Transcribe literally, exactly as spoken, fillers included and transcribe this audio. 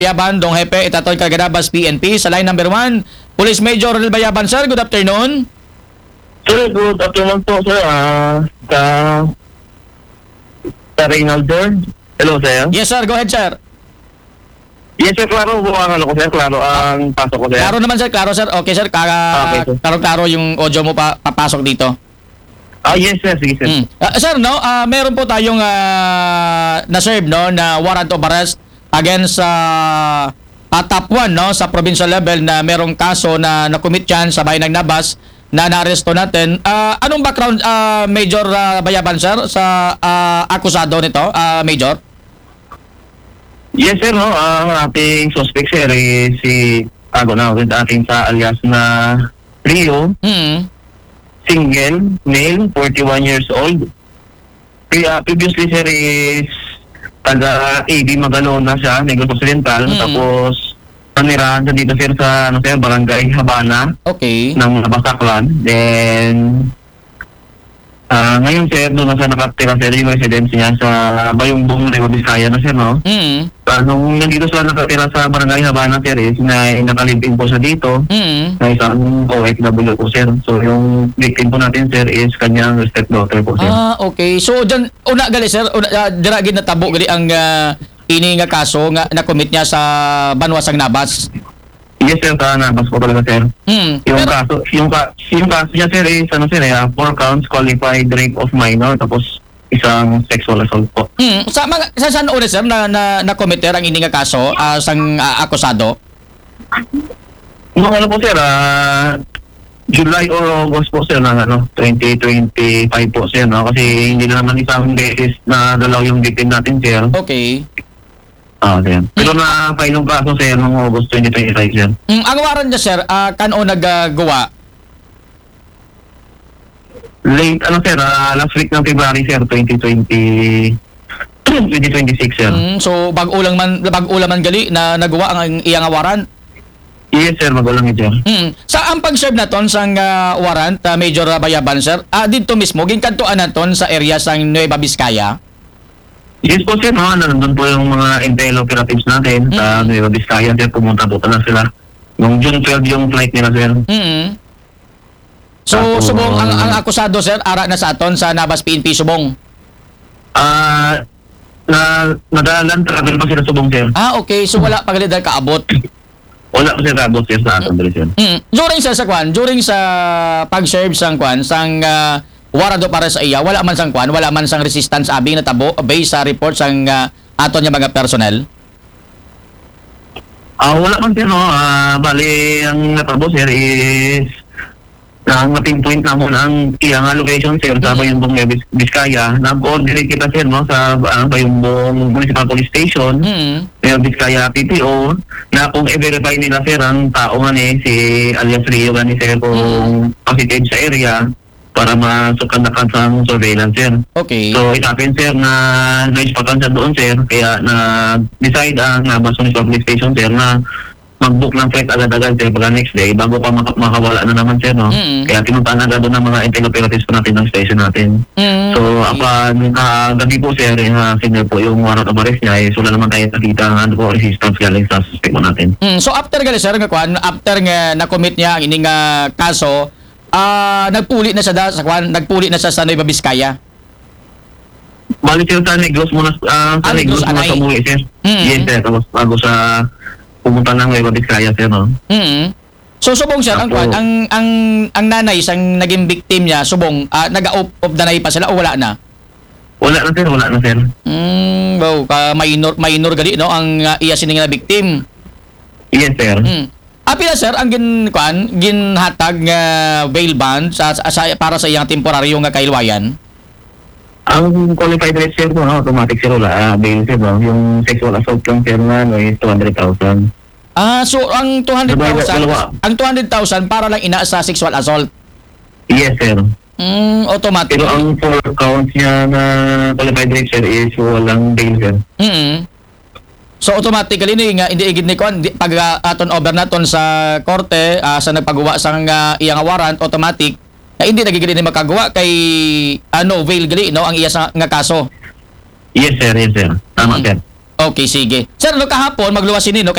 Bayaban, Dong Hepe, Itatoy Cargadabas, P N P. Sa line number one, Police Major Ronel Bayaban, sir. Good afternoon. Sir, good afternoon po, sir. Ah, ka... Ka Reynaldo. Hello, sir. Yes, sir. Go ahead, sir. Yes, sir. Klaro po ang ano ko, sir. Klaro ang pasok ko, sir. Klaro naman, sir. Klaro, sir. Okay, sir. Kaka, Okay, sir. klaro-klaro yung audio mo pa, papasok dito. Ah, yes, sir. Sige, sir. Mm. Ah, sir, no, ah, meron po tayong ah, na-serve, no, na warrant of arrest against sa uh, top one, no, sa provincial level na merong kaso na na-commit yan sa bayan ng Nabas na naaresto natin. Ah, anong background, ah, Major ah, Bayaban, sir, sa ah, akusado nito, ah, Major? Yes, sir. No, ang ating suspect, sir, is si... Ago na, with ating sa alias na Rio. Mm. Single, male, forty-one years old. Pre- uh, previously, sir, is taga A D Magalona siya, Negros Occidental. Mm. Tapos, nanirahan siya dito, sir, sa ano, sir, Barangay Habana Okay. ng Basaklan. Then, ah ngayon, sir, doon na siya nakatira, sir, yung residence niya sa Bayumbong, Nueva Vizcaya na, sir, no? Mm. Uh, nung nandito sila nakatira sa Barangay Habana, sir, is na nakalibing po siya dito. Mm. Na isang O F W po, sir. So, yung victim po natin, sir, is kanyang stepdaughter po, sir. Ah, okay. So, dyan, una gali, sir, una, uh, diragin na tabo gali ang uh, ini nga kaso nga na-commit niya sa Banwasang Nabas. Yes, sir, sa nabas po talaga, sir. Mm. Yung Pero- kaso, yung, ka, yung kaso niya, sir, is, ano, sir, eh, ah, four counts, qualified rape of minor, tapos isang sexual assault po. Hmm, sa mga sa saan una, sir, na na, na committer ang ini nga kaso ah, sang ah, akusado? Yung ano po, sir, ah, July or August po, sir, ng ano, twenty twenty-five po, sir, no? Kasi hindi na naman isang beses na dalaw yung victim natin, sir. Okay. Ah, sir. Pero na-file yung kaso, sir, noong August twenty twenty-five, sir. Hmm, ang waran niya, sir, ah, kano naggawa? Late, ano, sir, ah, last week ng February, sir, twenty twenty, twenty twenty-six, sir. Hmm, so bag-ulang man bag-ulang man gali na nagawa ang iyang waran. Yes, sir, magulang ito, sir. Hmm. Sa ang pag-serve naton sang ah, warrant, ah, Major Bayaban, sir, ah, dito mismo ginkantuan naton sa area sang Nueva Vizcaya. Yes po, sir, no, nandun po yung mga intel operatives natin sa Nueva Vizcaya, sir, pumunta po pala sila. Noong June twelve yung flight nila, sir. Hmm. So, Tapos- subong ang, ang akusado, sir, ara na sa aton sa Nabas P N P subong. Ah, na nadalan travel pa sila subong, sir. Ah, okay. So wala pa gali dahil kaabot. Wala po sir kabot, sir, sa atin, sir. Mm. During sa sa kwan, during sa pag-serve sang kwan, sang uh, warado para sa iya, wala man sang kwan, wala man sang resistance abi na tabo based sa report sang uh, aton nga mga personnel. Ah, wala man, sir, no. Ah, bali, ang natabo, sir, is ang na-pinpoint na mo ang iyang location, sir, sa Bayumbong, Bis- Vizcaya. Nag-coordinate kita, sir, no, sa uh, Bayumbong Municipal Police Station. Mm. Yung Vizcaya P P O na kung i-verify nila, sir, ang tao nga ni si alias Rio nga ni, sir, kung positive sa area para masukandakan sa surveillance, sir. Okay. So, it happened, sir, na na-ispakan siya doon, sir, kaya na-decide ang Nabas Municipal Police Station, sir, na mag-book ng flight agad-agad, sir, pagka next day, bago pa maka- makawala na naman, sir, no? Mm. Kaya tinuntaan agad doon ng mga intel operatives po natin ng station natin. Mm. So, upon uh, gabi po, sir, uh, senior po yung warrant of arrest niya, eh, so wala naman tayo nakita ng ano po, resistance galing sa suspect po natin. Mm. So after gali sir nga kwan, after nga na-commit niya ang ining nga kaso, ah nagpuli na siya da, sa kwan, nagpuli na siya sa Nueva Vizcaya. Balik sir sa Negros muna, uh, sa Ah, Negros, Negros muna Anay. sa umuwi, sir. Mm. Yes, sir, tapos bago sa pumunta ng Nueva Vizcaya, sir, no? Mm. So subong sir, ang Apo. kwan, ang ang ang nanay sang naging victim niya, subong ah, naga-off of the night pa sila o wala na? Wala na, sir, wala na, sir. Mm, wow, ka minor minor gali no ang uh, iya sining nga victim. Yes, sir. Mm. Apila sir ang gin kwan, ginhatag nga bail bond sa, sa para sa iyang temporaryo nga kailwayan. Ang qualified rate, sir, po, no, automatic, sir, wala, uh, bail, sir, no? Yung sexual assault lang, sir, na, no, is two hundred thousand. Ah, so ang two hundred thousand, Dalawa. ang two hundred thousand para lang ina sa sexual assault. Yes, sir. Mm, automatic. Pero ang four counts niya na qualified rate, sir, is walang bail, sir. Mm. So automatically ni nga hindi igid ni kon di- pag uh, aton over naton sa korte ah, sa nagpagawa sang uh, iyang warrant automatic na hindi nagigili ni makagawa kay ano bail gali no ang iya sa nga kaso. Yes, sir, yes, sir. Tama, Mm. sir. Okay, sige. Sir, no kahapon magluwas ini no